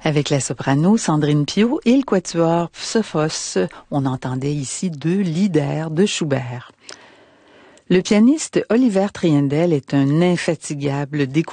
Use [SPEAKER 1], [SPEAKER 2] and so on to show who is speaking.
[SPEAKER 1] Avec la soprano Sandrine Piau et le quatuor Psophos, on entendait ici deux Lieder de Schubert. Le pianiste Oliver Triendel est un infatigable découvreur